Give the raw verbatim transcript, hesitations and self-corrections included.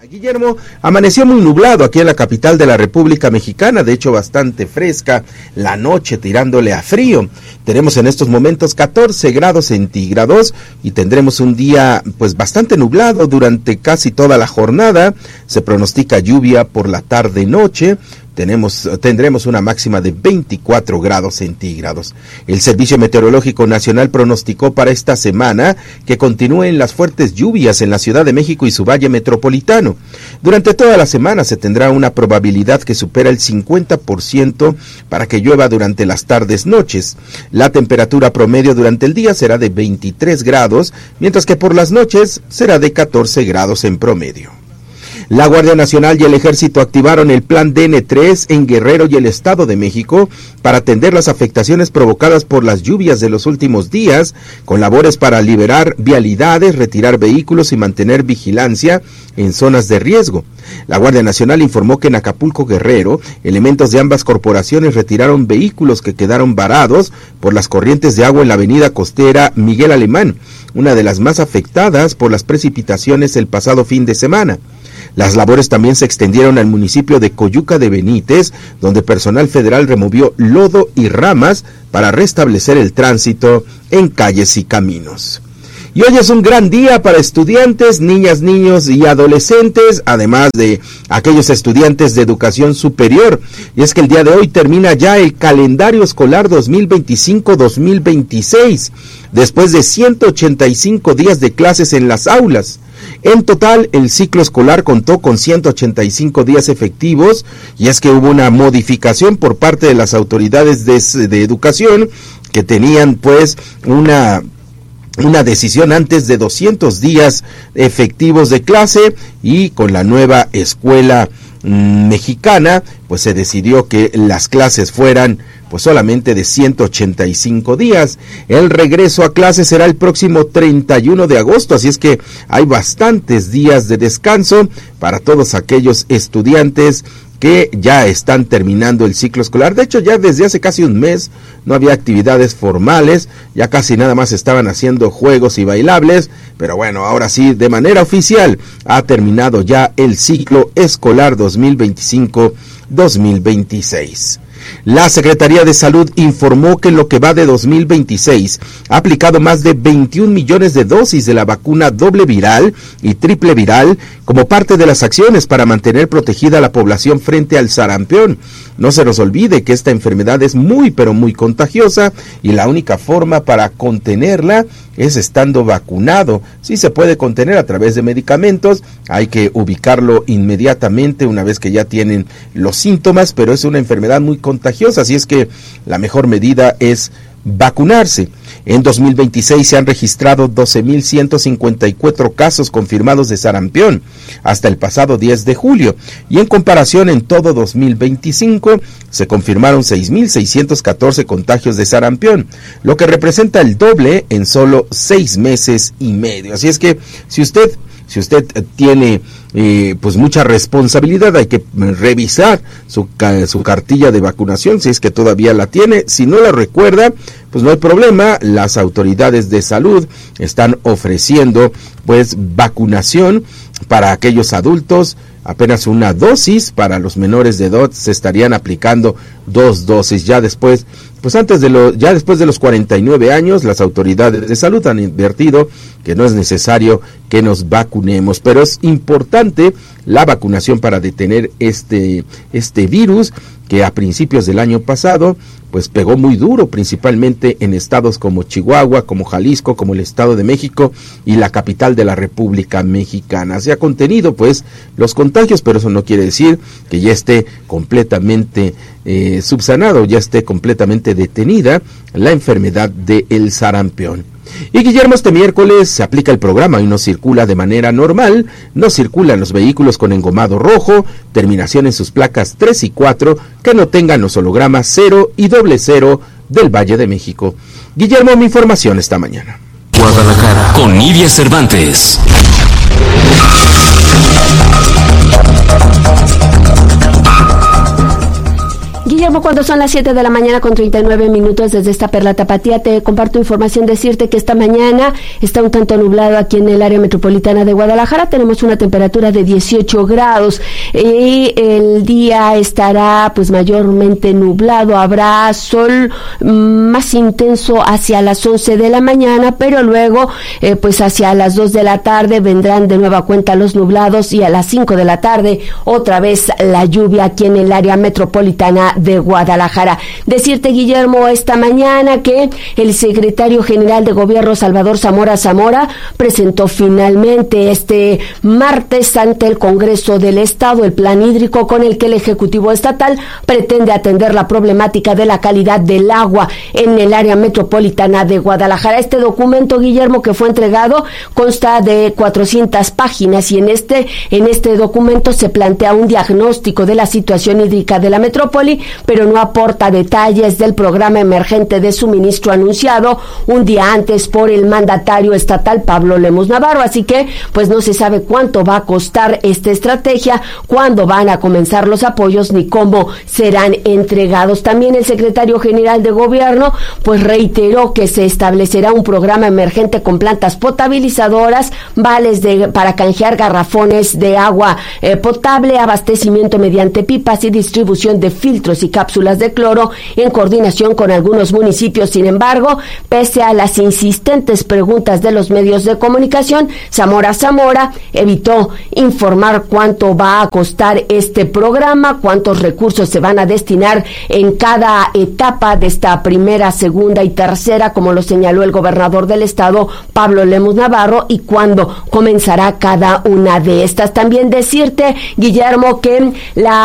Guillermo, amaneció muy nublado aquí en la capital de la República Mexicana, de hecho bastante fresca, la noche tirándole a frío. Tenemos en estos momentos catorce grados centígrados y tendremos un día pues bastante nublado durante casi toda la jornada. Se pronostica lluvia por la tarde-noche. Tenemos, tendremos una máxima de veinticuatro grados centígrados. El Servicio Meteorológico Nacional pronosticó para esta semana que continúen las fuertes lluvias en la Ciudad de México y su valle metropolitano. Durante toda la semana se tendrá una probabilidad que supera el cincuenta por ciento para que llueva durante las tardes-noches. La temperatura promedio durante el día será de veintitrés grados, mientras que por las noches será de catorce grados en promedio. La Guardia Nacional y el Ejército activaron el Plan D N tres en Guerrero y el Estado de México para atender las afectaciones provocadas por las lluvias de los últimos días, con labores para liberar vialidades, retirar vehículos y mantener vigilancia en zonas de riesgo. La Guardia Nacional informó que en Acapulco, Guerrero, elementos de ambas corporaciones retiraron vehículos que quedaron varados por las corrientes de agua en la avenida costera Miguel Alemán, una de las más afectadas por las precipitaciones el pasado fin de semana. Las labores también se extendieron al municipio de Coyuca de Benítez, donde personal federal removió lodo y ramas para restablecer el tránsito en calles y caminos. Y hoy es un gran día para estudiantes, niñas, niños y adolescentes, además de aquellos estudiantes de educación superior. Y es que el día de hoy termina ya el calendario escolar dos mil veinticinco dos mil veintiséis, después de ciento ochenta y cinco días de clases en las aulas. En total, el ciclo escolar contó con ciento ochenta y cinco días efectivos, y es que hubo una modificación por parte de las autoridades de, de educación que tenían pues una... una decisión antes de doscientos días efectivos de clase, y con la nueva escuela mmm, mexicana, pues se decidió que las clases fueran pues solamente de ciento ochenta y cinco días. El regreso a clases será el próximo treinta y uno de agosto, así es que hay bastantes días de descanso para todos aquellos estudiantes que ya están terminando el ciclo escolar. De hecho, ya desde hace casi un mes no había actividades formales, ya casi nada más estaban haciendo juegos y bailables, pero bueno, ahora sí, de manera oficial, ha terminado ya el ciclo escolar dos mil veinticinco dos mil veintiséis. La Secretaría de Salud informó que en lo que va de dos mil veintiséis ha aplicado más de veintiún millones de dosis de la vacuna doble viral y triple viral como parte de las acciones para mantener protegida a la población frente al sarampión. No se nos olvide que esta enfermedad es muy pero muy contagiosa y la única forma para contenerla es estando vacunado. Sí se puede contener a través de medicamentos, hay que ubicarlo inmediatamente una vez que ya tienen los síntomas, pero es una enfermedad muy contagiosa, así es que la mejor medida es vacunarse. En dos mil veintiséis se han registrado doce mil ciento cincuenta y cuatro casos confirmados de sarampión hasta el pasado diez de julio, y en comparación en todo dos mil veinticinco se confirmaron seis mil seiscientos catorce contagios de sarampión, lo que representa el doble en solo seis meses y medio. Así es que si usted Si usted tiene eh, pues mucha responsabilidad, hay que revisar su, su cartilla de vacunación, si es que todavía la tiene. Si no la recuerda, pues no hay problema, las autoridades de salud están ofreciendo pues vacunación para aquellos adultos, apenas una dosis. Para los menores de edad se estarían aplicando dos dosis. Ya después, pues antes de lo, ya después de los cuarenta y nueve años, las autoridades de salud han advertido que no es necesario que nos vacunemos, pero es importante la vacunación para detener este, este virus que a principios del año pasado pues pegó muy duro, principalmente en estados como Chihuahua, como Jalisco, como el Estado de México y la capital de la República Mexicana. Se ha contenido pues los contagios, pero eso no quiere decir que ya esté completamente eh, subsanado, ya esté completamente detenida la enfermedad del sarampión. Y Guillermo, este miércoles se aplica el programa y no circula de manera normal, no circulan los vehículos con engomado rojo, terminación en sus placas tres y cuatro, que no tengan los hologramas cero y doble cero del Valle de México. Guillermo, mi información esta mañana. Guadalajara, con Nidia Cervantes. Guillermo Guillermo, cuando son las siete de la mañana con treinta y nueve minutos desde esta Perla Tapatía, te comparto información, decirte que esta mañana está un tanto nublado aquí en el área metropolitana de Guadalajara. Tenemos una temperatura de dieciocho grados y el día estará pues mayormente nublado. Habrá sol más intenso hacia las once de la mañana, pero luego eh, pues hacia las dos de la tarde vendrán de nueva cuenta los nublados y a las cinco de la tarde otra vez la lluvia aquí en el área metropolitana de Guadalajara. Decirte, Guillermo, esta mañana que el secretario general de Gobierno, Salvador Zamora Zamora, presentó finalmente este martes ante el Congreso del Estado el plan hídrico con el que el Ejecutivo Estatal pretende atender la problemática de la calidad del agua en el área metropolitana de Guadalajara. Este documento, Guillermo, que fue entregado, consta de cuatrocientas páginas y en este, en este documento se plantea un diagnóstico de la situación hídrica de la metrópoli, pero no aporta detalles del programa emergente de suministro anunciado un día antes por el mandatario estatal Pablo Lemus Navarro. Así que, pues no se sabe cuánto va a costar esta estrategia, cuándo van a comenzar los apoyos, ni cómo serán entregados. También el secretario general de Gobierno, pues reiteró que se establecerá un programa emergente con plantas potabilizadoras, vales de, para canjear garrafones de agua eh, potable, abastecimiento mediante pipas y distribución de filtros y cápsulas de cloro en coordinación con algunos municipios. Sin embargo, pese a las insistentes preguntas de los medios de comunicación, Zamora Zamora evitó informar cuánto va a costar este programa, cuántos recursos se van a destinar en cada etapa de esta primera, segunda y tercera, como lo señaló el gobernador del estado, Pablo Lemus Navarro, y cuándo comenzará cada una de estas. También decirte, Guillermo, que la